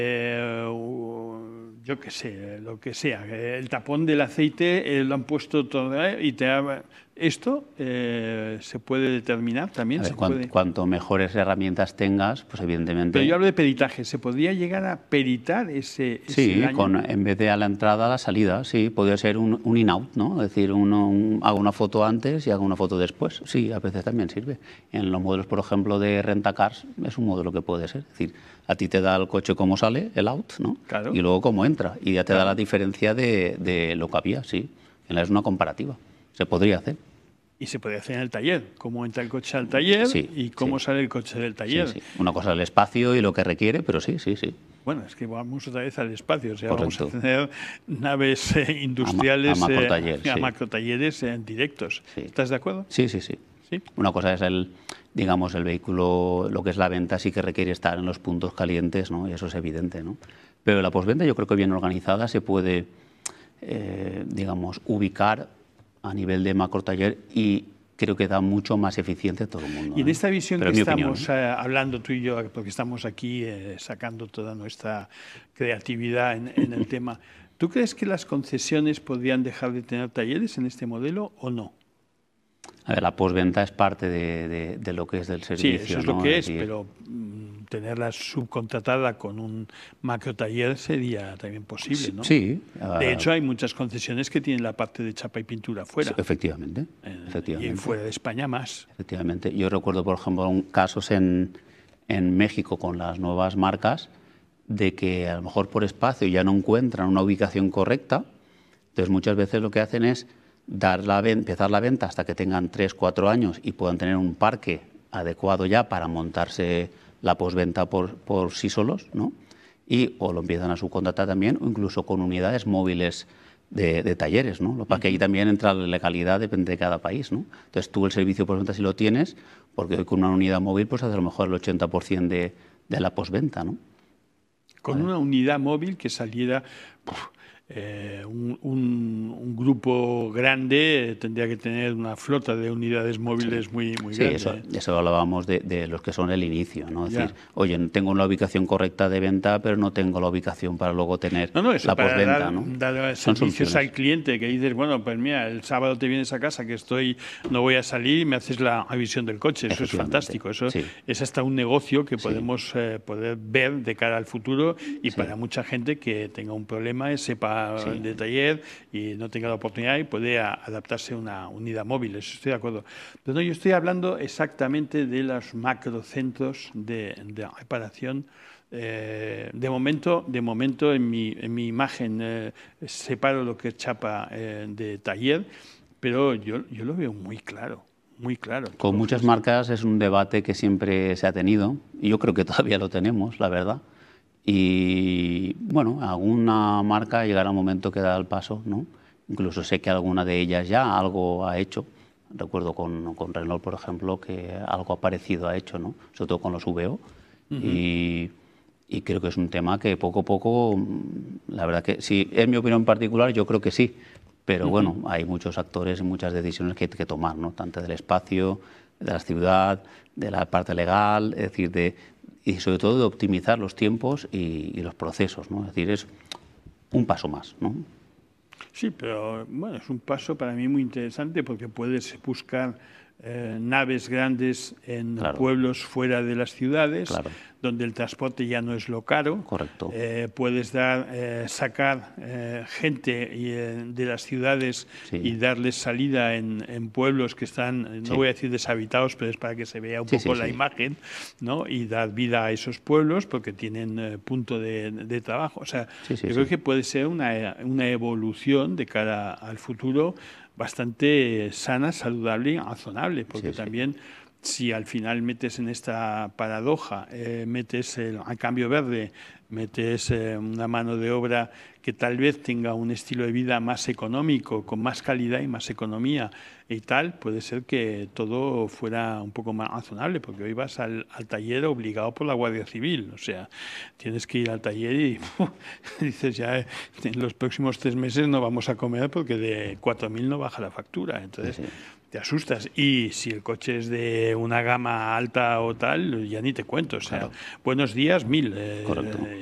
yo qué sé, lo que sea. El tapón del aceite lo han puesto todo y esto se puede determinar también. A ver, cuanto mejores herramientas tengas, pues evidentemente... Pero yo hablo de peritaje. ¿Se podría llegar a peritar ese Sí, daño? en vez de a la entrada, a la salida, sí. Podría ser un in-out, ¿no? Es decir, hago una foto antes y hago una foto después. Sí, a veces también sirve. En los modelos, por ejemplo, de rentacars, es un modelo que puede ser. Es decir, a ti te da el coche cómo sale, el out, ¿no? Claro. Y luego cómo entra. Y ya te da la diferencia de lo que había, sí. Es una comparativa. Se podría hacer. Y se puede hacer en el taller, cómo entra el coche al taller y cómo sale el coche del taller. Sí, sí. Una cosa es el espacio y lo que requiere, pero sí. Bueno, es que vamos otra vez al espacio, o sea, Correcto. vamos a tener naves industriales a macrotalleres directos. Sí. ¿Estás de acuerdo? Sí. ¿Sí? Una cosa es el vehículo, lo que es la venta, sí que requiere estar en los puntos calientes, ¿no? Y eso es evidente, ¿no? Pero la postventa, yo creo que bien organizada se puede, ubicar a nivel de macrotaller y creo que da mucho más eficiencia a todo el mundo. Y en esta visión Pero que estamos hablando tú y yo, porque estamos aquí sacando toda nuestra creatividad en el tema, ¿tú crees que las concesiones podrían dejar de tener talleres en este modelo o no? A ver, la postventa es parte de lo que es del servicio. Sí, eso es ¿no? lo que es, pero tenerla subcontratada con un macrotaller sería también posible, ¿no? Sí. De hecho, hay muchas concesiones que tienen la parte de chapa y pintura fuera. Sí, efectivamente. Y fuera de España más. Efectivamente. Yo recuerdo, por ejemplo, casos en México con las nuevas marcas de que a lo mejor por espacio ya no encuentran una ubicación correcta. Entonces, muchas veces lo que hacen es empezar la venta hasta que tengan 3, 4 años y puedan tener un parque adecuado ya para montarse la postventa por sí solos, ¿no? O lo empiezan a subcontratar también, o incluso con unidades móviles de talleres, ¿no? Lo que pasa es que ahí también entra la legalidad, depende de cada país, ¿no? Entonces tú el servicio postventa sí lo tienes, porque hoy con una unidad móvil pues hace a lo mejor el 80% de la postventa, ¿no? Con una unidad móvil que saliera... un grupo grande tendría que tener una flota de unidades móviles muy grande. Sí, eso hablábamos de los que son el inicio, ¿no? Es decir, oye, tengo una ubicación correcta de venta, pero no tengo la ubicación para luego tener la postventa, ¿no? Dar servicios al cliente, que dices, bueno, pues mira, el sábado te vienes a casa que no voy a salir y me haces la revisión del coche. Eso es fantástico. Eso es hasta un negocio que podemos poder ver de cara al futuro y para mucha gente que tenga un problema sepa de taller y no tenga la oportunidad y puede adaptarse a una unidad móvil, eso estoy de acuerdo. Pero no, yo estoy hablando exactamente de los macrocentros de reparación. De momento en mi imagen separo lo que es chapa de taller, pero yo lo veo muy claro. Muy claro. Con muchas marcas es un debate que siempre se ha tenido y yo creo que todavía lo tenemos, la verdad. Y bueno, alguna marca llegará un momento que da el paso, ¿no? Incluso sé que alguna de ellas ya algo ha hecho. Recuerdo con Renault, por ejemplo, que algo parecido ha hecho, ¿no? Sobre todo con los VO. Y creo que es un tema que poco a poco, la verdad que sí, en mi opinión particular, yo creo que sí. Pero bueno, hay muchos actores y muchas decisiones que hay que tomar, ¿no? Tanto del espacio, de la ciudad, de la parte legal, es decir, y sobre todo de optimizar los tiempos y los procesos, ¿no? Es decir, es un paso más, ¿no? Sí, pero bueno, es un paso para mí muy interesante porque puedes buscar naves grandes en pueblos fuera de las ciudades, donde el transporte ya no es lo caro. Correcto. Puedes sacar gente de las ciudades y darles salida en pueblos que están, no voy a decir deshabitados, pero es para que se vea un poco la imagen, ¿no? Y dar vida a esos pueblos porque tienen punto de trabajo. O sea, yo creo que puede ser una evolución de cara al futuro bastante sana, saludable y razonable, porque también si al final metes en esta paradoja, metes al cambio verde, metes una mano de obra que tal vez tenga un estilo de vida más económico, con más calidad y más economía y tal, puede ser que todo fuera un poco más razonable, porque hoy vas al taller obligado por la Guardia Civil, o sea, tienes que ir al taller y dices ya en los próximos 3 meses no vamos a comer porque de 4.000 no baja la factura, entonces te asustas. Y si el coche es de una gama alta o tal, ya ni te cuento, o sea, buenos días, 1.000.